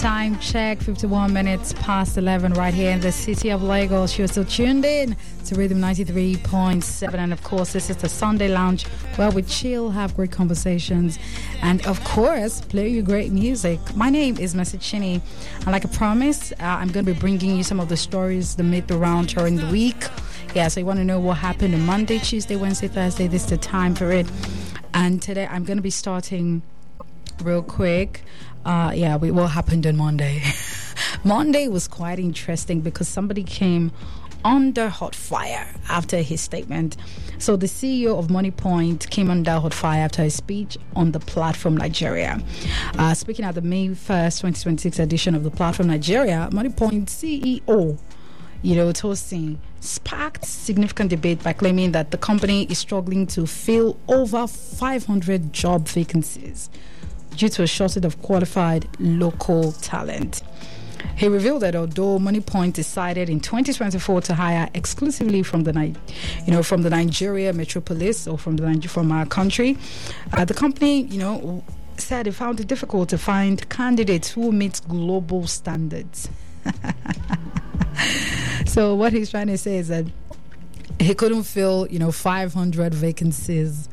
Time check, 51 minutes past 11 right here in the city of Lagos. You're still tuned in to Rhythm 93.7, and of course this is the Sunday Lounge where we chill, have great conversations, and of course play you great music. My name is Mercy Chinny, and like I promised, I'm going to be bringing you some of the stories that made the round during the week. Yeah, so you want to know what happened on Monday, Tuesday, Wednesday, Thursday, this is the time for it. And today I'm going to be starting real quick. What happened on Monday? Monday was quite interesting because somebody came under hot fire after his statement. So the CEO of MoneyPoint came under hot fire after his speech on the Platform Nigeria. Speaking at the May 1st, 2026 edition of the Platform Nigeria, MoneyPoint CEO Tosin sparked significant debate by claiming that the company is struggling to fill over 500 job vacancies due to a shortage of qualified local talent. He revealed that although MoneyPoint decided in 2024 to hire exclusively from the Nigeria metropolis or from our country, the company said it found it difficult to find candidates who meet global standards. So what he's trying to say is that he couldn't fill 500 vacancies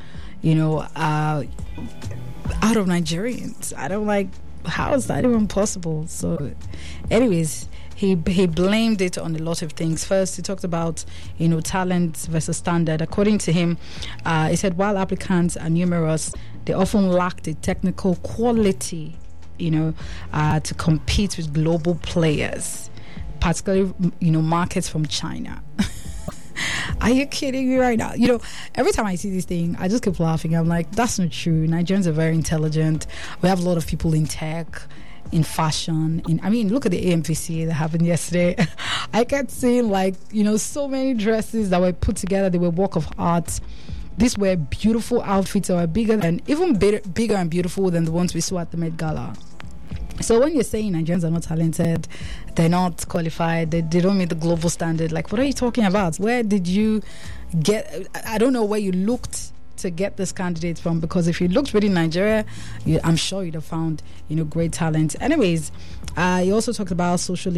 out of Nigerians. I don't like, how is that even possible? So anyways, he blamed it on a lot of things. First, he talked about talent versus standard. According to him, he said while applicants are numerous, they often lack the technical quality to compete with global players, particularly markets from China. Are you kidding me right now? Every time I see this thing, I just keep laughing. I'm like, that's not true. Nigerians are very intelligent. We have a lot of people in tech, in fashion. Look at the AMVCA that happened yesterday. I kept seeing so many dresses that were put together. They were work of art. These were beautiful outfits that were bigger and beautiful than the ones we saw at the Met Gala. So when you're saying Nigerians are not talented, they're not qualified, they don't meet the global standard, what are you talking about? Where did you get? I don't know where you looked to get this candidate from, because if you looked within Nigeria, I'm sure you'd have found great talent. Anyways, he also talked about social